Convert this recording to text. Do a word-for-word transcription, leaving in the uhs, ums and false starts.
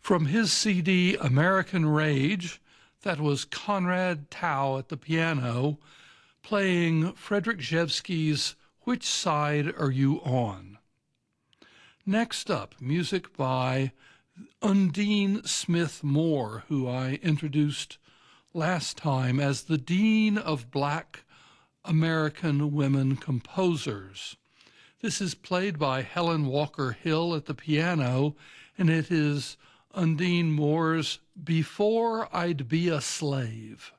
From his C D American Rage, that was Conrad Tao at the piano, playing Frederick Rzewski's Which Side Are You On? Next up, music by Undine Smith Moore, who I introduced last time as the Dean of Black American Women Composers. This is played by Helen Walker Hill at the piano, and it is Undine Moore's Before I'd Be a Slave.